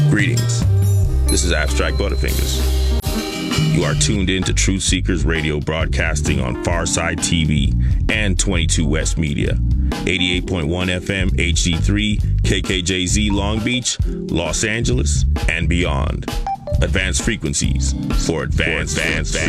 Greetings. This is Abstract Butterfingers. You are tuned in to Truth Seekers Radio, broadcasting on Farside TV and 22 West Media, 88.1 FM HD3, KKJZ Long Beach, Los Angeles, and beyond. Advanced frequencies for advanced freaks.